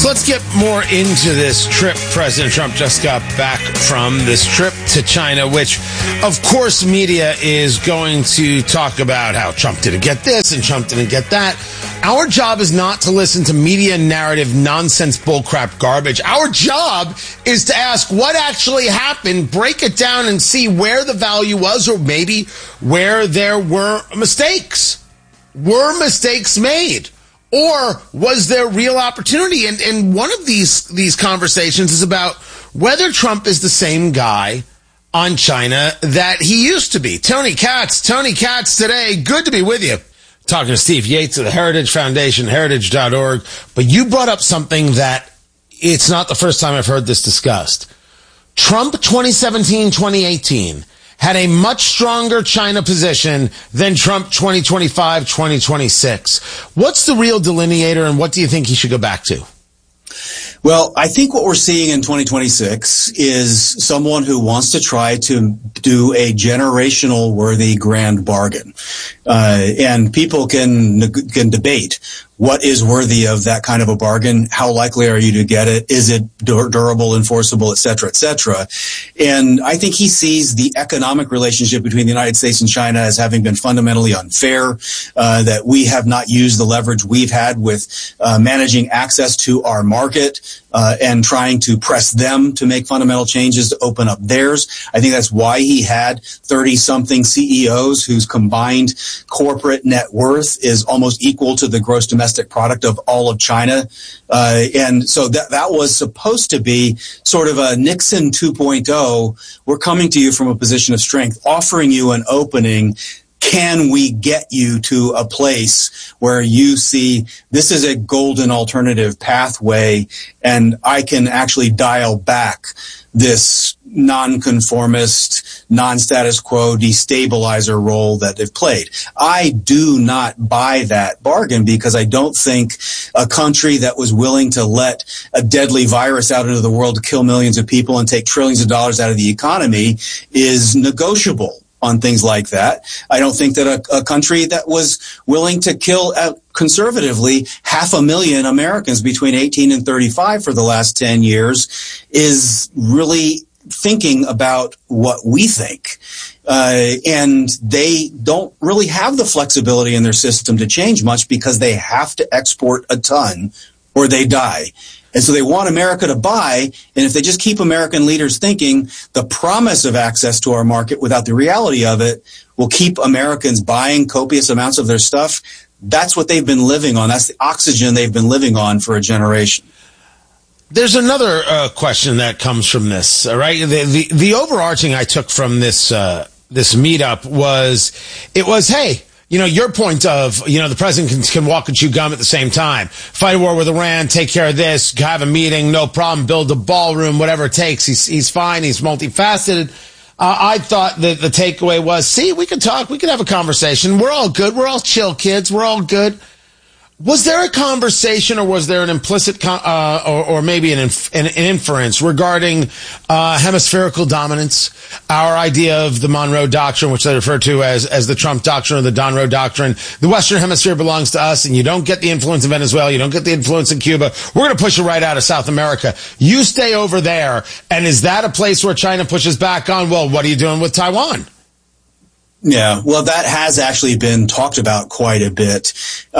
let's get more into this trip. President Trump just got back from this trip to China, which, of course, media is going to talk about how Trump didn't get this and Trump didn't get that. Our job is not to listen to media narrative nonsense bullcrap garbage. Our job is to ask what actually happened, break it down, and see where the value was or maybe where there were mistakes. Were mistakes made? Or was there real opportunity? And one of these conversations is about whether Trump is the same guy on China that he used to be. Tony Katz today. Good to be with you. Talking to Steve Yates of the Heritage Foundation, heritage.org. But you brought up something that it's not the first time I've heard this discussed. Trump 2017-2018 had a much stronger China position than Trump 2025-2026. What's the real delineator, and what do you think he should go back to? Well, I think what we're seeing in 2026 is someone who wants to try to do a generational worthy grand bargain. And people can debate what is worthy of that kind of a bargain. How likely are you to get it? Is it durable, enforceable, et cetera, et cetera? And I think he sees the economic relationship between the United States and China as having been fundamentally unfair, that we have not used the leverage we've had with managing access to our market, and trying to press them to make fundamental changes to open up theirs. I think that's why he had 30-something CEOs whose combined corporate net worth is almost equal to the gross domestic product of all of China. And so that was supposed to be sort of a Nixon 2.0. We're coming to you from a position of strength, offering you an opening. Can we get you to a place where you see this is a golden alternative pathway, and I can actually dial back this nonconformist, non-status quo destabilizer role that they've played? I do not buy that bargain, because I don't think a country that was willing to let a deadly virus out into the world to kill millions of people and take trillions of dollars out of the economy is negotiable on things like that. I don't think that a country that was willing to kill conservatively 500,000 Americans between 18 and 35 for the last 10 years is really thinking about what we think. And they don't really have the flexibility in their system to change much, because they have to export a ton or they die. And so they want America to buy, and if they just keep American leaders thinking the promise of access to our market without the reality of it will keep Americans buying copious amounts of their stuff, that's what they've been living on. That's the oxygen they've been living on for a generation. There's another question that comes from this, all right? The overarching I took from this meetup was, hey, your point of, the president can walk and chew gum at the same time. Fight a war with Iran, take care of this, have a meeting, no problem, build a ballroom, whatever it takes. He's fine, he's multifaceted. I thought that the takeaway was, we can talk, we can have a conversation. We're all good. We're all chill kids. We're all good. Was there a conversation, or was there an implicit or maybe an inference regarding hemispherical dominance, our idea of the Monroe Doctrine, which they refer to as the Trump Doctrine or the Donroe Doctrine? The Western Hemisphere belongs to us, and you don't get the influence in Venezuela, you don't get the influence in Cuba. We're going to push it right out of South America. You stay over there. And is that a place where China pushes back on, well, what are you doing with Taiwan? Yeah, well, that has actually been talked about quite a bit.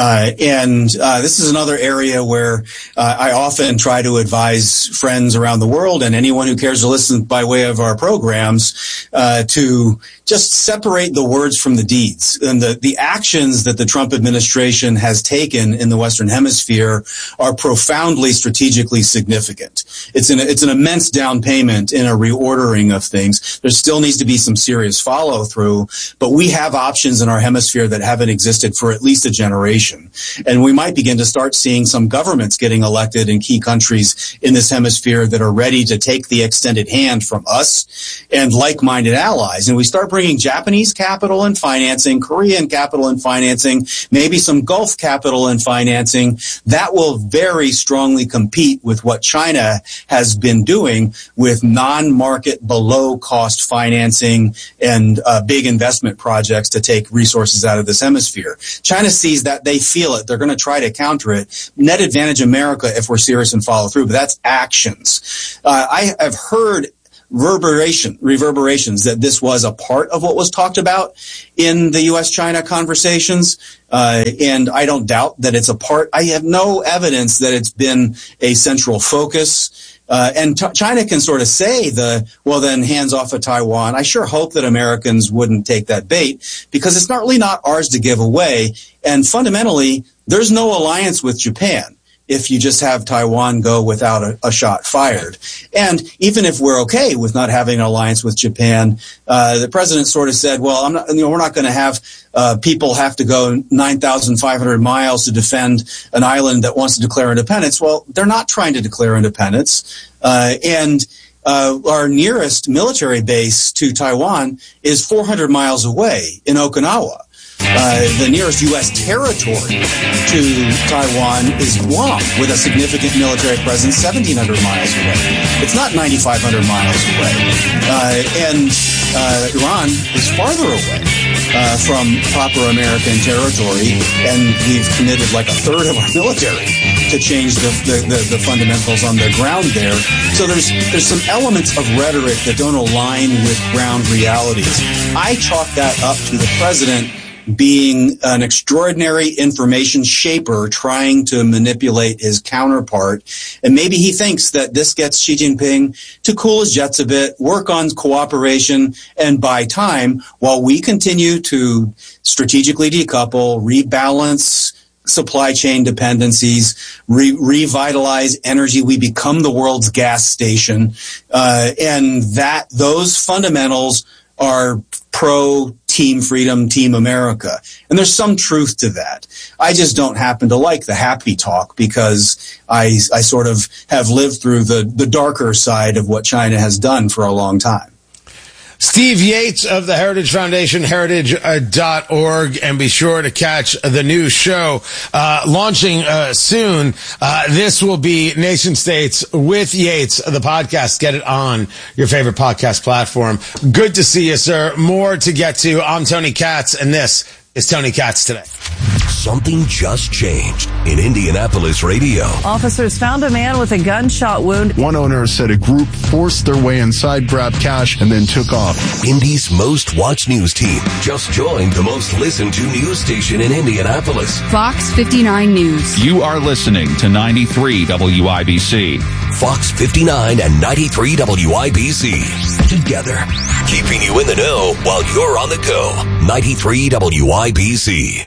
And this is another area where I often try to advise friends around the world and anyone who cares to listen by way of our programs to just separate the words from the deeds. And the actions that the Trump administration has taken in the Western Hemisphere are profoundly strategically significant. It's an immense down payment in a reordering of things. There still needs to be some serious follow through, but we have options in our hemisphere that haven't existed for at least a generation. And we might begin to start seeing some governments getting elected in key countries in this hemisphere that are ready to take the extended hand from us and like-minded allies. And we start bringing Japanese capital and financing, Korean capital and financing, maybe some Gulf capital and financing. That will very strongly compete with what China has been doing with non-market, below-cost financing and big investment investment projects to take resources out of this hemisphere. China sees that, they feel it, they're going to try to counter it. Net advantage America if we're serious and follow through, but that's actions. I have heard reverberations that this was a part of what was talked about in the U.S.-China conversations, and I don't doubt that it's a part. I have no evidence that it's been a central focus. And China can sort of say well, then hands off of Taiwan. I sure hope that Americans wouldn't take that bait, because it's not really not ours to give away. And fundamentally, there's no alliance with Japan if you just have Taiwan go without a shot fired. And even if we're okay with not having an alliance with Japan, the president sort of said, well, we're not going to have people have to go 9,500 miles to defend an island that wants to declare independence. Well, they're not trying to declare independence. And our nearest military base to Taiwan is 400 miles away in Okinawa. The nearest U.S. territory to Taiwan is Guam, with a significant military presence 1,700 miles away. It's not 9,500 miles away. And Iran is farther away from proper American territory, and we've committed like a third of our military to change the fundamentals on the ground there. So there's some elements of rhetoric that don't align with ground realities. I chalk that up to the president being an extraordinary information shaper, trying to manipulate his counterpart. And maybe he thinks that this gets Xi Jinping to cool his jets a bit, work on cooperation, and buy time while we continue to strategically decouple, rebalance supply chain dependencies, revitalize energy. We become the world's gas station. And those fundamentals are pro Team Freedom, Team America. And there's some truth to that. I just don't happen to like the happy talk, because I sort of have lived through the darker side of what China has done for a long time. Steve Yates of the Heritage Foundation, heritage.org, and be sure to catch the new show launching soon. This will be Nation States with Yates, the podcast. Get it on your favorite podcast platform. Good to see you, sir. More to get to. I'm Tony Katz, and this is Tony Katz Today. Something just changed in Indianapolis radio. Officers found a man with a gunshot wound. One owner said a group forced their way inside, grabbed cash, and then took off. Indy's most watched news team just joined the most listened to news station in Indianapolis. Fox 59 News. You are listening to 93 WIBC. Fox 59 and 93 WIBC. Together, keeping you in the know while you're on the go. 93 WIBC.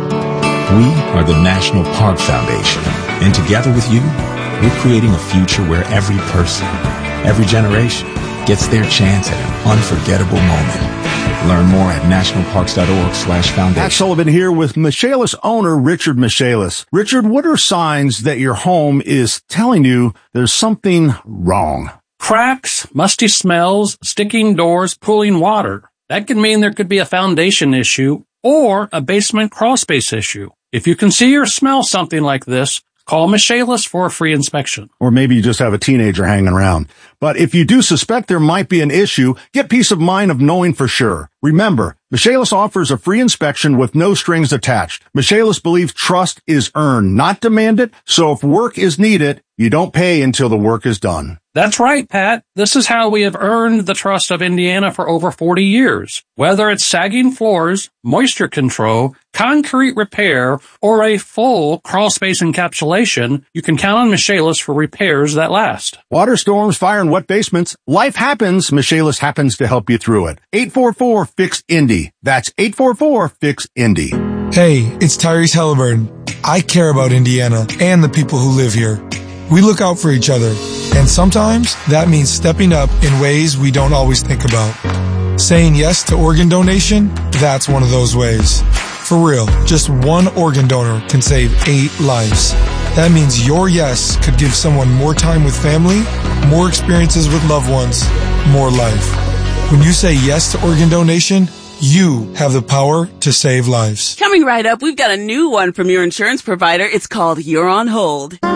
We are the National Park Foundation, and together with you, we're creating a future where every person, every generation, gets their chance at an unforgettable moment. Learn more at nationalparks.org/foundation. Pat Sullivan here with Michaelis owner Richard Michaelis. Richard, what are signs that your home is telling you there's something wrong? Cracks, musty smells, sticking doors, pooling water. That can mean there could be a foundation issue or a basement crawlspace issue. If you can see or smell something like this, call Michaelis for a free inspection. Or maybe you just have a teenager hanging around. But if you do suspect there might be an issue, get peace of mind of knowing for sure. Remember, Michaelis offers a free inspection with no strings attached. Michaelis believes trust is earned, not demanded, so if work is needed, you don't pay until the work is done. That's right, Pat. This is how we have earned the trust of Indiana for over 40 years. Whether it's sagging floors, moisture control, concrete repair, or a full crawlspace encapsulation, you can count on Michaelis for repairs that last. Water storms, fire, and wet basements. Life happens. Michaelis happens to help you through it. 844-FIX-INDY. That's 844-FIX-INDY. Hey, it's Tyrese Halliburton. I care about Indiana and the people who live here. We look out for each other, and sometimes that means stepping up in ways we don't always think about. Saying yes to organ donation, that's one of those ways. For real, just one organ donor can save 8 lives. That means your yes could give someone more time with family, more experiences with loved ones, more life. When you say yes to organ donation, you have the power to save lives. Coming right up, we've got a new one from your insurance provider. It's called You're on Hold.